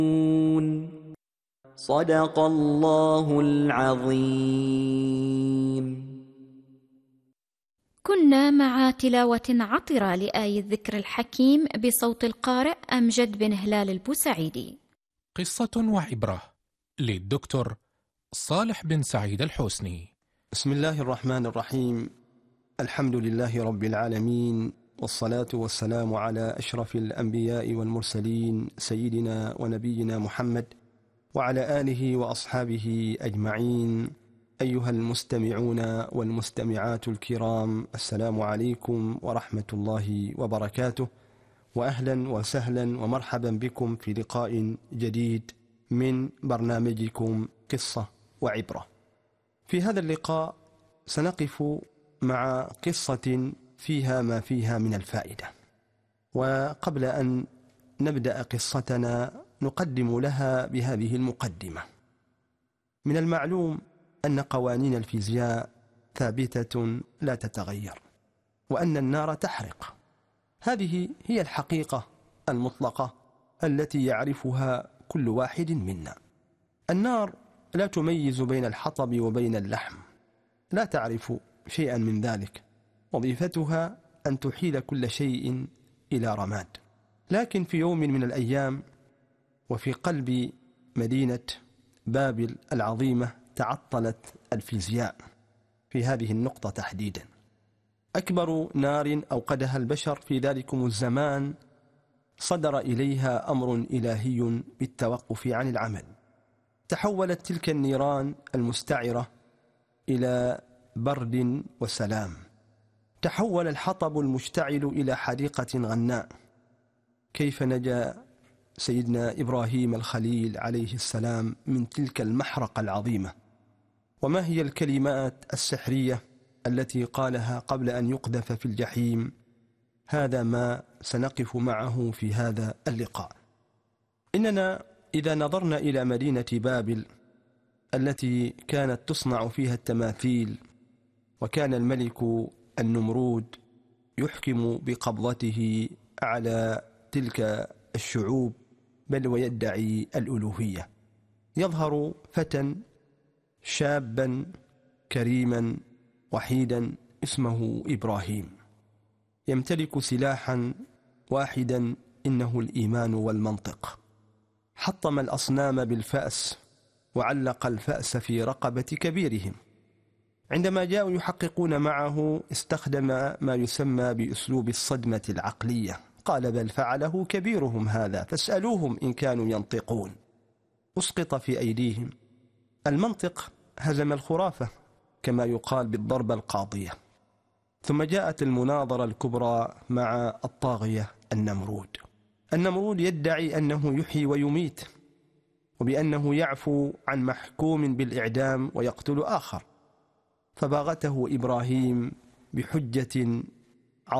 صدق الله العظيم. كنا مع تلاوة عطرة لآية الذكر الحكيم بصوت القارئ أمجد بن هلال البوسعيدي. قصة وعبرة للدكتور صالح بن سعيد الحسني. بسم الله الرحمن الرحيم. الحمد لله رب العالمين، والصلاة والسلام على أشرف الأنبياء والمرسلين سيدنا ونبينا محمد وعلى آله وأصحابه أجمعين. أيها المستمعون والمستمعات الكرام، السلام عليكم ورحمة الله وبركاته، وأهلا وسهلا ومرحبا بكم في لقاء جديد من برنامجكم قصة وعبرة. في هذا اللقاء سنقف مع قصة فيها ما فيها من الفائدة، وقبل أن نبدأ قصتنا نقدم لها بهذه المقدمة. من المعلوم أن قوانين الفيزياء ثابتة لا تتغير، وأن النار تحرق. هذه هي الحقيقة المطلقة التي يعرفها كل واحد منا. النار لا تميز بين الحطب وبين اللحم، لا تعرف شيئا من ذلك، وظيفتها أن تحيل كل شيء إلى رماد. لكن في يوم من الأيام وفي قلب مدينة بابل العظيمة تعطلت الفيزياء في هذه النقطة تحديدا. أكبر نار أوقدها البشر في ذلكم الزمان صدر إليها أمر إلهي بالتوقف عن العمل. تحولت تلك النيران المستعرة إلى برد وسلام. تحول الحطب المشتعل إلى حديقة غناء. كيف نجا سيدنا إبراهيم الخليل عليه السلام من تلك المحرقة العظيمة؟ وما هي الكلمات السحرية التي قالها قبل أن يقذف في الجحيم؟ هذا ما سنقف معه في هذا اللقاء. إننا إذا نظرنا إلى مدينة بابل التي كانت تصنع فيها التماثيل، وكان الملك النمرود يحكم بقبضته على تلك الشعوب، بل ويدعي الألوهية، يظهر فتى شابا كريما وحيدا اسمه إبراهيم، يمتلك سلاحا واحدا، إنه الإيمان والمنطق. حطم الأصنام بالفأس وعلق الفأس في رقبة كبيرهم. عندما جاءوا يحققون معه استخدم ما يسمى بأسلوب الصدمة العقلية. قال: بل فعله كبيرهم هذا فاسألوهم إن كانوا ينطقون. أسقط في أيديهم. المنطق هزم الخرافة كما يقال بالضربة القاضية. ثم جاءت المناظرة الكبرى مع الطاغية النمرود. النمرود يدعي أنه يحيي ويميت، وبأنه يعفو عن محكوم بالإعدام ويقتل آخر. فباغته إبراهيم بحجة